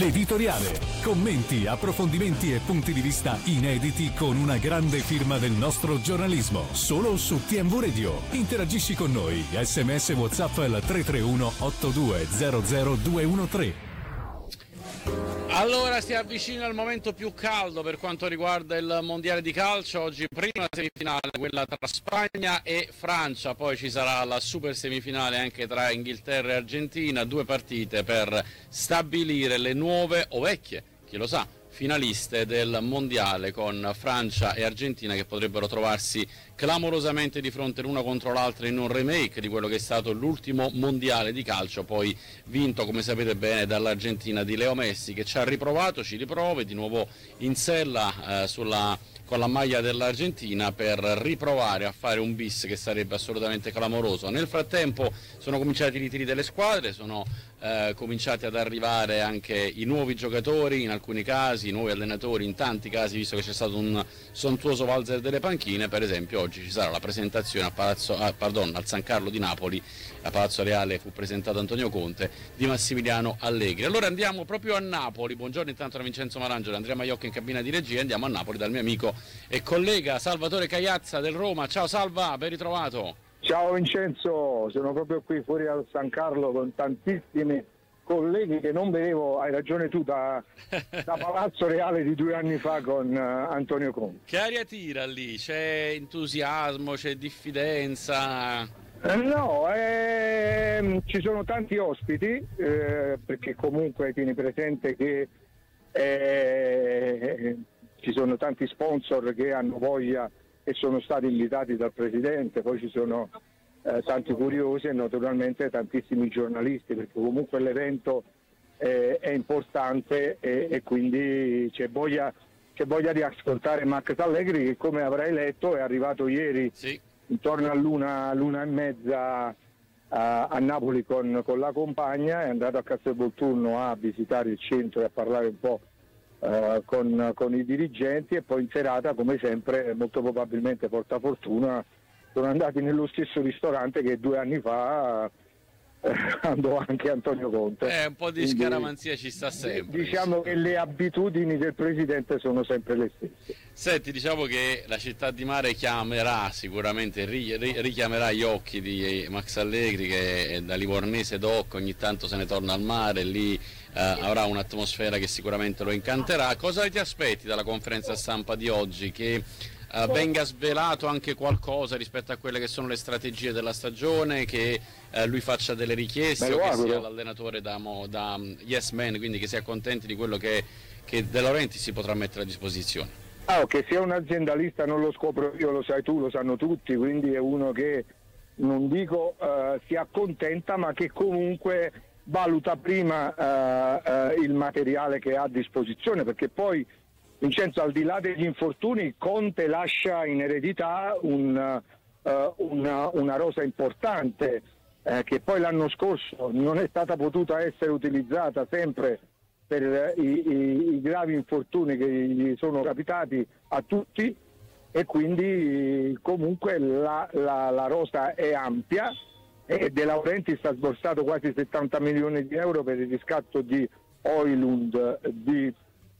L'editoriale. Commenti, approfondimenti e punti di vista inediti con una grande firma del nostro giornalismo. Solo su TMV Radio. Interagisci con noi. SMS WhatsApp al 331 8200 213. Allora si avvicina il momento più caldo per quanto riguarda il mondiale di calcio. Oggi prima semifinale, quella tra Spagna e Francia, poi ci sarà la super semifinale anche tra Inghilterra e Argentina, 2 partite per stabilire le nuove o vecchie, chi lo sa, finaliste del mondiale, con Francia e Argentina che potrebbero trovarsi clamorosamente di fronte l'una contro l'altra in un remake di quello che è stato l'ultimo mondiale di calcio, poi vinto, come sapete bene, dall'Argentina di Leo Messi, che ci ha riprovato, ci riprova di nuovo in sella con la maglia dell'Argentina per riprovare a fare un bis che sarebbe assolutamente clamoroso. Nel frattempo sono cominciati i ritiri delle squadre, sono cominciati ad arrivare anche i nuovi giocatori, in alcuni casi i nuovi allenatori, in tanti casi, visto che c'è stato un sontuoso valzer delle panchine. Per esempio oggi ci sarà la presentazione al San Carlo di Napoli, a Palazzo Reale fu presentato Antonio Conte, di Massimiliano Allegri. Allora andiamo proprio a Napoli. Buongiorno intanto da Vincenzo Marangelo, Andrea Maiocca in cabina di regia. Andiamo a Napoli dal mio amico e collega Salvatore Cagliazza del Roma. Ciao Salva, ben ritrovato. Ciao Vincenzo, sono proprio qui fuori al San Carlo con tantissimi colleghi che non vedevo, hai ragione tu, da Palazzo Reale di 2 anni fa con Antonio Conte. Che aria tira lì? C'è entusiasmo, c'è diffidenza? No, ci sono tanti ospiti, perché comunque tieni presente che ci sono tanti sponsor che hanno voglia e sono stati invitati dal Presidente, poi ci sono tanti curiosi e naturalmente tantissimi giornalisti, perché comunque l'evento è importante e quindi c'è voglia di ascoltare Max Allegri, che come avrai letto è arrivato ieri, sì, intorno all'una e mezza a Napoli con la compagna, è andato a Castelvolturno a visitare il centro e a parlare un po' con i dirigenti, e poi in serata, come sempre, molto probabilmente porta fortuna, sono andati nello stesso ristorante che 2 anni fa andò anche Antonio Conte. Un po' di scaramanzia ci sta sempre. Diciamo che le abitudini del Presidente sono sempre le stesse. Senti, diciamo che la città di mare chiamerà sicuramente, richiamerà gli occhi di Max Allegri, che è da livornese doc, ogni tanto se ne torna al mare, lì avrà un'atmosfera che sicuramente lo incanterà. Cosa ti aspetti dalla conferenza stampa di oggi? Che venga svelato anche qualcosa rispetto a quelle che sono le strategie della stagione, che lui faccia delle richieste, o che sia l'allenatore da yes man, quindi che si accontenti di quello che De Laurentiis si potrà mettere a disposizione? Che sia un aziendalista non lo scopro io, lo sai tu, lo sanno tutti, quindi è uno che non dico si accontenta, ma che comunque valuta prima il materiale che ha a disposizione, perché poi, Vincenzo, al di là degli infortuni, Conte lascia in eredità una rosa importante, che poi l'anno scorso non è stata potuta essere utilizzata sempre per i gravi infortuni che gli sono capitati a tutti, e quindi comunque la rosa è ampia, e De Laurentiis ha sborsato quasi 70 milioni di euro per il riscatto di Højlund, di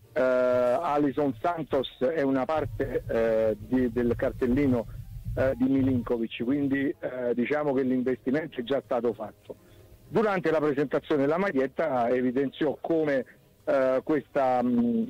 Alison Santos e una parte del cartellino di Milinkovic, quindi diciamo che l'investimento è già stato fatto. Durante la presentazione della maglietta evidenziò come questa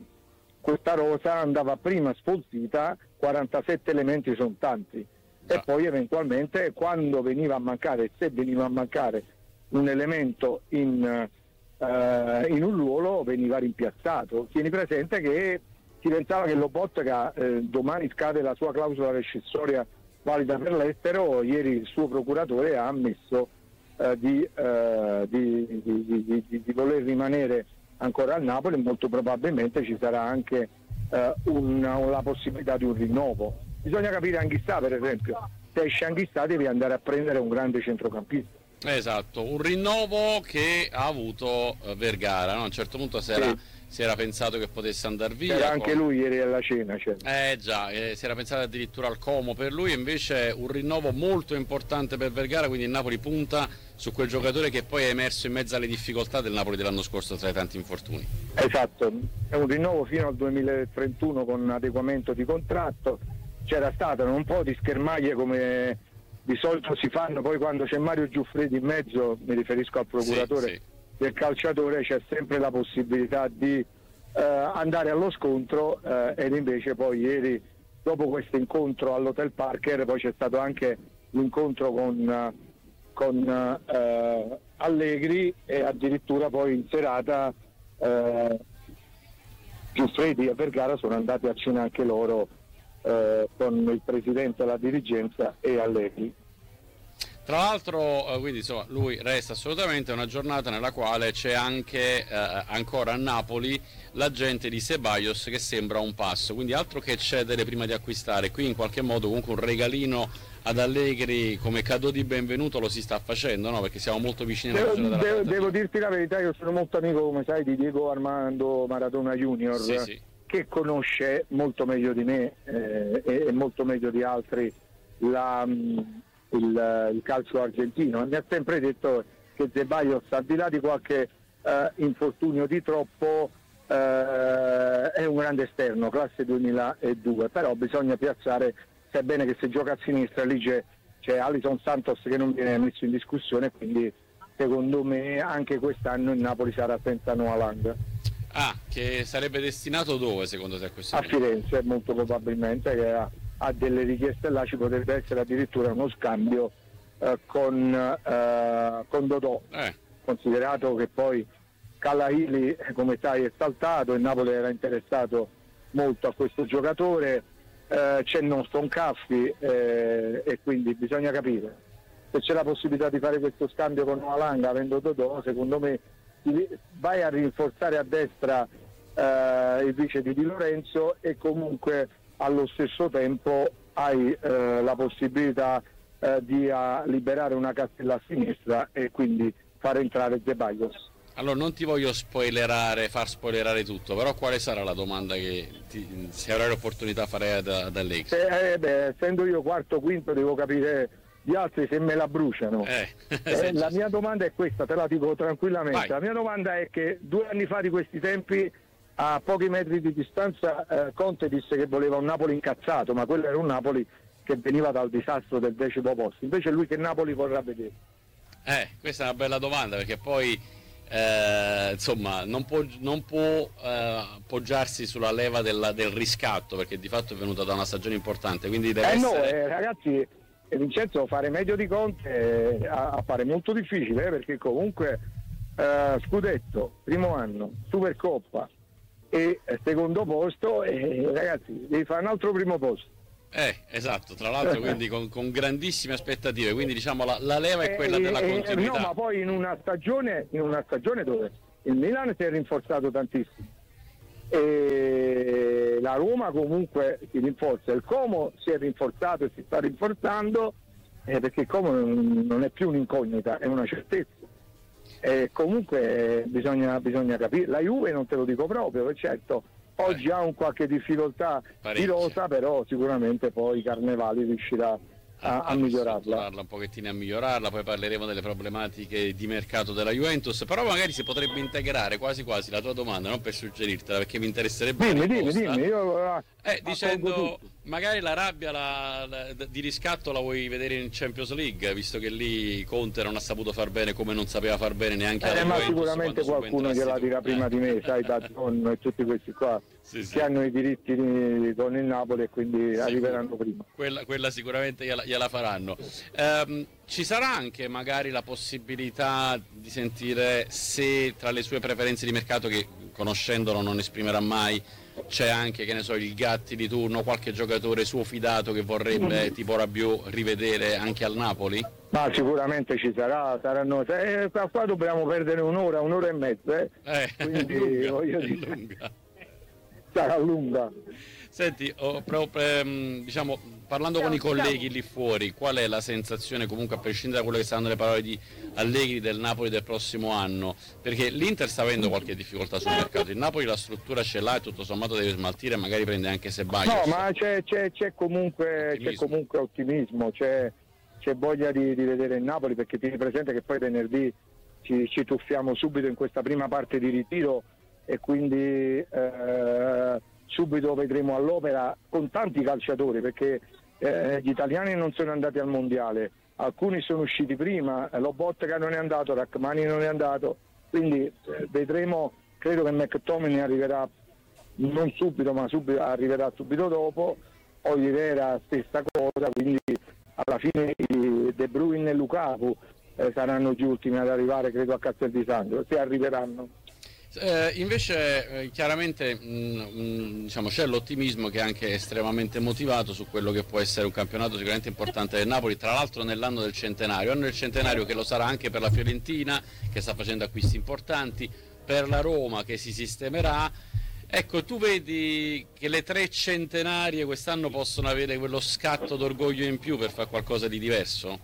rosa andava prima sfoltita, 47 elementi sono tanti, e poi eventualmente quando veniva a mancare, se veniva a mancare un elemento in un ruolo, veniva rimpiazzato. Tieni presente che si pensava che Lobotka, domani scade la sua clausola rescissoria valida per l'estero, ieri il suo procuratore ha ammesso di voler rimanere ancora al Napoli, e molto probabilmente ci sarà anche la possibilità di un rinnovo. Bisogna capire Anghissà, per esempio, se esce Anghissà devi andare a prendere un grande centrocampista. Esatto, un rinnovo che ha avuto Vergara, no? A un certo punto si era si era pensato che potesse andare via. C'era anche lui ieri alla cena. Già, si era pensato addirittura al Como per lui, invece un rinnovo molto importante per Vergara, quindi il Napoli punta su quel giocatore che poi è emerso in mezzo alle difficoltà del Napoli dell'anno scorso tra i tanti infortuni. Esatto, è un rinnovo fino al 2031 con adeguamento di contratto. C'era stato un po' di schermaglie come di solito si fanno, poi quando c'è Mario Giuffredi in mezzo, mi riferisco al procuratore del calciatore, c'è sempre la possibilità di andare allo scontro, ed invece poi ieri, dopo questo incontro all'Hotel Parker, poi c'è stato anche l'incontro con Allegri, e addirittura poi in serata Giuffredi e Vergara sono andati a cena anche loro con il presidente della dirigenza e Allegri. Tra l'altro, quindi insomma, lui resta assolutamente. Una giornata nella quale c'è anche ancora a Napoli l'agente di Ceballos, che sembra un passo, quindi altro che cedere prima di acquistare. Qui in qualche modo comunque un regalino ad Allegri come cadeau di benvenuto lo si sta facendo, no? Perché siamo molto vicini alla chiusura della devo dirti la verità, io sono molto amico, come sai, di Diego Armando Maradona Junior, sì. Che conosce molto meglio di me e molto meglio di altri il calcio argentino, e mi ha sempre detto che Ceballos, al di là di qualche infortunio di troppo, è un grande esterno, classe 2002, però bisogna piazzare, sai bene che se gioca a sinistra lì c'è Alisson Santos che non viene messo in discussione, quindi secondo me anche quest'anno il Napoli sarà senza Noah Lang. Che sarebbe destinato dove secondo te a questo punto? A Firenze, molto probabilmente, che ha delle richieste là, ci potrebbe essere addirittura uno scambio con Dodò, considerato che poi Calahili, come sai, è saltato, il Napoli era interessato molto a questo giocatore, c'è il nostro Caffi, e quindi bisogna capire se c'è la possibilità di fare questo scambio con Noalanga avendo Dodò. Secondo me vai a rinforzare a destra il vice di Lorenzo, e comunque allo stesso tempo hai la possibilità di liberare una casella a sinistra e quindi far entrare Ceballos. Allora non ti voglio far spoilerare tutto, però quale sarà la domanda che se avrai l'opportunità farei ad Allegri? Essendo io quarto quinto devo capire gli altri se me la bruciano. La mia domanda è questa, te la dico tranquillamente. Vai. La mia domanda è che 2 anni fa di questi tempi, a pochi metri di distanza, Conte disse che voleva un Napoli incazzato, ma quello era un Napoli che veniva dal disastro del 10° posto. Invece lui che Napoli vorrà vedere? Questa è una bella domanda, perché poi insomma non può poggiarsi sulla leva del riscatto, perché di fatto è venuta da una stagione importante, quindi deve essere... ragazzi, Vincenzo, fare meglio di Conte appare molto difficile, perché comunque scudetto, primo anno, Supercoppa e secondo posto, e ragazzi devi fare un altro primo posto. Esatto, tra l'altro quindi con grandissime aspettative, quindi diciamo la leva è quella della continuità. No, ma poi in una stagione dove il Milan si è rinforzato tantissimo e la Roma comunque si rinforza, il Como si è rinforzato e si sta rinforzando, perché il Como non è più un'incognita, è una certezza. Comunque bisogna capire. La Juve non te lo dico proprio, certo oggi ha un qualche difficoltà di rosa, però sicuramente poi Carnevali riuscirà a migliorarla, un pochettino a migliorarla. Poi parleremo delle problematiche di mercato della Juventus, però magari si potrebbe integrare quasi la tua domanda, non per suggerirtela, perché mi interesserebbe dimmi io dicendo magari la rabbia di riscatto la vuoi vedere in Champions League, visto che lì Conte non ha saputo far bene come non sapeva far bene neanche alla Juventus, ma sicuramente qualcuno gliela dirà prima di me, sai, Dazon e tutti questi qua che hanno i diritti con il Napoli e quindi arriveranno prima. Quella sicuramente gliela faranno. Ci sarà anche magari la possibilità di sentire se tra le sue preferenze di mercato, che conoscendolo non esprimerà mai, c'è anche, che ne so, il Gatti di turno, qualche giocatore suo fidato che vorrebbe, tipo Rabiot, rivedere anche al Napoli? Ma sicuramente ci saranno. Qua dobbiamo perdere un'ora e mezza, quindi voglio dire, sarà lunga. Senti, diciamo, parlando con i colleghi lì fuori, qual è la sensazione, comunque a prescindere da quelle che saranno le parole di Allegri, del Napoli del prossimo anno? Perché l'Inter sta avendo qualche difficoltà sul mercato, il Napoli la struttura ce l'ha e tutto sommato deve smaltire e magari prende anche Ceballos. No, ma c'è comunque ottimismo, c'è voglia di vedere il Napoli, perché tieni presente che poi venerdì ci tuffiamo subito in questa prima parte di ritiro e quindi subito vedremo all'opera con tanti calciatori, perché gli italiani non sono andati al mondiale, alcuni sono usciti prima, Lobotka non è andato, Rachmani non è andato, quindi vedremo. Credo che McTominay arriverà non subito, ma arriverà subito dopo. Oliveira stessa cosa, quindi alla fine De Bruyne e Lukaku saranno gli ultimi ad arrivare, credo, a Castel di Sangro, se arriveranno. Invece chiaramente diciamo, c'è l'ottimismo che è anche estremamente motivato su quello che può essere un campionato sicuramente importante del Napoli, tra l'altro nell'anno del centenario, che lo sarà anche per la Fiorentina che sta facendo acquisti importanti, per la Roma che si sistemerà. Ecco, tu vedi che le 3 centenarie quest'anno possono avere quello scatto d'orgoglio in più per fare qualcosa di diverso?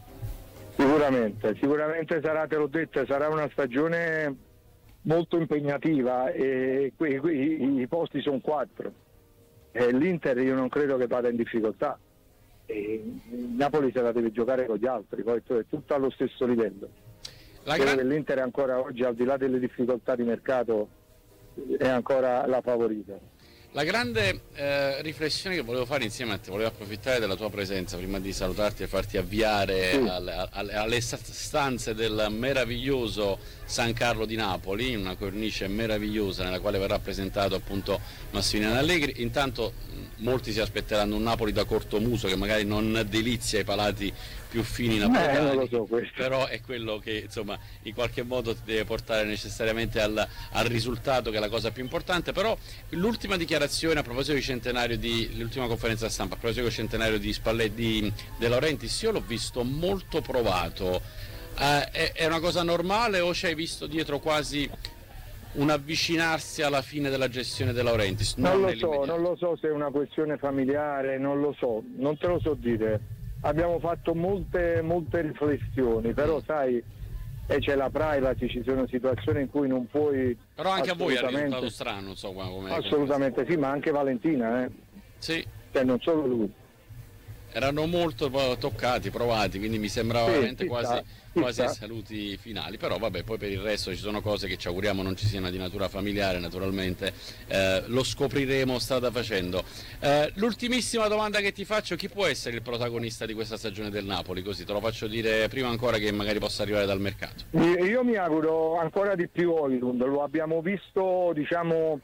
Sicuramente sarà, te l'ho detto, sarà una stagione molto impegnativa e i posti sono 4. L'Inter io non credo che vada in difficoltà, il Napoli se la deve giocare con gli altri, poi è tutto allo stesso livello. Credo che l'Inter è ancora oggi, al di là delle difficoltà di mercato, è ancora la favorita. La grande riflessione che volevo fare insieme a te, volevo approfittare della tua presenza prima di salutarti e farti avviare alle stanze del meraviglioso San Carlo di Napoli, una cornice meravigliosa nella quale verrà presentato appunto Massimiliano Allegri. Intanto molti si aspetteranno un Napoli da corto muso che magari non delizia i palati più fini napoletani, non lo so però è quello che insomma in qualche modo ti deve portare necessariamente al risultato, che è la cosa più importante. Però l'ultima dichiarazione a proposito di centenario, l'ultima conferenza stampa a proposito del centenario di Spalletti, De Laurentiis, io l'ho visto molto provato. È una cosa normale o ci hai visto dietro quasi un avvicinarsi alla fine della gestione De Laurentiis? Non lo so se è una questione familiare, non lo so, non te lo so dire. Abbiamo fatto molte riflessioni, però sai, c'è la privacy, ci sono situazioni in cui non puoi. Però anche a voi è risultato strano, non so come. Assolutamente sì, ma anche Valentina, Sì. Cioè non solo lui. Erano molto toccati, provati, quindi mi sembrava veramente quasi ai saluti finali. Però vabbè, poi per il resto ci sono cose che ci auguriamo non ci siano di natura familiare, naturalmente lo scopriremo strada facendo. L'ultimissima domanda che ti faccio: chi può essere il protagonista di questa stagione del Napoli? Così te lo faccio dire prima ancora che magari possa arrivare dal mercato. Io mi auguro ancora di più Højlund, lo abbiamo visto, diciamo.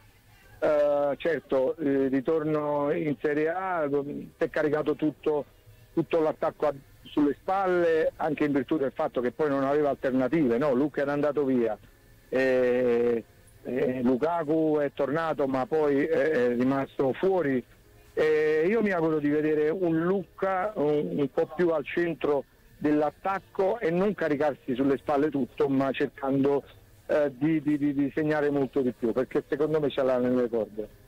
Certo, ritorno in Serie A, si è caricato tutto l'attacco sulle spalle, anche in virtù del fatto che poi non aveva alternative, no? Luca era andato via, Lukaku è tornato ma poi è rimasto fuori. Io mi auguro di vedere un Luca un po' più al centro dell'attacco e non caricarsi sulle spalle tutto, ma cercando di segnare molto di più, perché secondo me ce l'ha nelle corde.